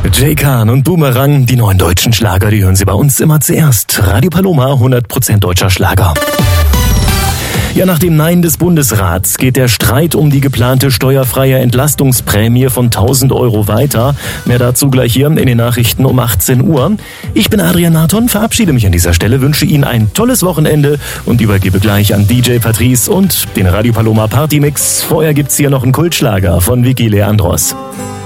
Jay Khan und Boomerang, die neuen deutschen Schlager, die hören Sie bei uns immer zuerst. Radio Paloma, 100% deutscher Schlager. Ja, nach dem Nein des Bundesrats geht der Streit um die geplante steuerfreie Entlastungsprämie von 1.000 € weiter. Mehr dazu gleich hier in den Nachrichten um 18 Uhr. Ich bin Adrian Narton, verabschiede mich an dieser Stelle, wünsche Ihnen ein tolles Wochenende und übergebe gleich an DJ Patrice und den Radio Paloma Partymix. Vorher gibt's hier noch einen Kultschlager von Vicky Leandros.